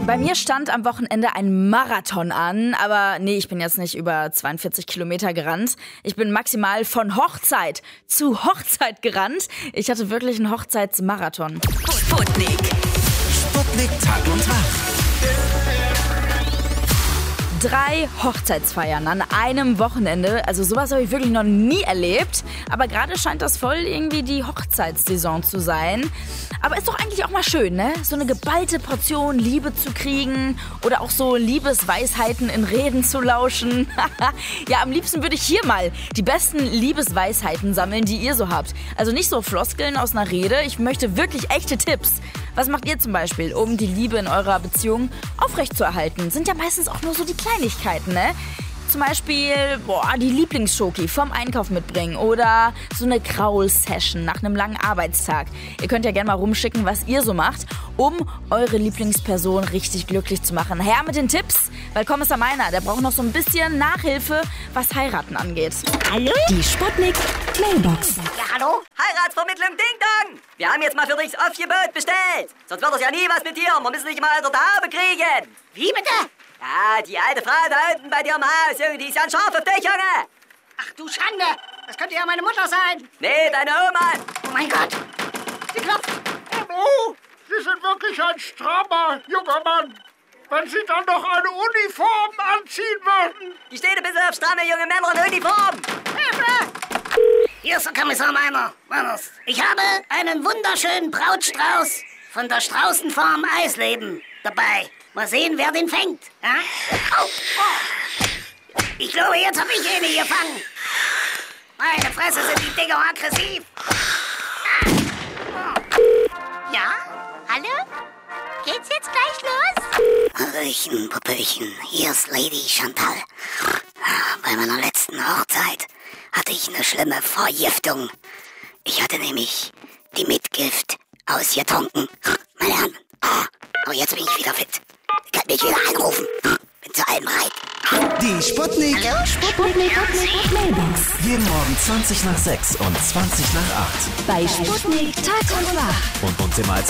Bei mir stand am Wochenende ein Marathon an, aber nee, ich bin jetzt nicht über 42 Kilometer gerannt. Ich bin maximal von Hochzeit zu Hochzeit gerannt. Ich hatte wirklich einen Hochzeitsmarathon. Sputnik Tag und Nacht. 3 Hochzeitsfeiern an einem Wochenende. Also sowas habe ich wirklich noch nie erlebt. Aber gerade scheint das voll irgendwie die Hochzeitssaison zu sein. Aber ist doch eigentlich auch mal schön, ne? So eine geballte Portion Liebe zu kriegen oder auch so Liebesweisheiten in Reden zu lauschen. Ja, am liebsten würde ich hier mal die besten Liebesweisheiten sammeln, die ihr so habt. Also nicht so Floskeln aus einer Rede. Ich möchte wirklich echte Tipps. Was macht ihr zum Beispiel, um die Liebe in eurer Beziehung aufrechtzuerhalten? Sind ja meistens auch nur so die Kleinigkeiten, ne? Zum Beispiel, die Lieblingsschoki vom Einkauf mitbringen oder so eine Kraul-Session nach einem langen Arbeitstag. Ihr könnt ja gerne mal rumschicken, was ihr so macht, um eure Lieblingsperson richtig glücklich zu machen. Her mit den Tipps, weil Kommissar Meiner, der braucht noch so ein bisschen Nachhilfe, was Heiraten angeht. Hallo? Die Sputnik Mailbox. Ja, hallo? Heiratsvermittlung Ding Dong! Wir haben jetzt mal für dich das Aufgebot bestellt. Sonst wird das ja nie was mit dir. Wir müssen dich mal unter der Haube kriegen. Wie bitte? Ja, die alte Frau da unten bei dir im Haus, Junge, die ist ja ein Schaf auf dich, Junge. Ach du Schande, das könnte ja meine Mutter sein. Nee, deine Oma. Oh mein Gott, sie klopft. Oh, Sie sind wirklich ein strammer junger Mann. Wenn Sie dann noch eine Uniform anziehen würden. Die steht ein bisschen auf stramme junge Männer in Uniform. Hier ist der Kommissar Meiner. Ich habe einen wunderschönen Brautstrauß von der Straußenfarm Eisleben dabei. Mal sehen, wer den fängt. Ja? Ich glaube, jetzt habe ich ihn gefangen. Meine Fresse, sind die Dinger aggressiv. Ja? Hallo? Geht's jetzt gleich los? Hallöchen, Puppöchen, hier ist Lady Chantal. Bei meiner letzten Hochzeit hatte ich eine schlimme Vergiftung. Ich hatte nämlich die Mitgift ausgetrunken. Meine Herren, aber jetzt bin ich wieder fit. Ihr könnt mich wieder anrufen. Bin zu allem bereit. Die Sputnik. Hallo? Sputnik Mailbox. Jeden Morgen 20 nach 6 und 20 nach 8. Bei Sputnik Tag und Nacht. Und uns immer als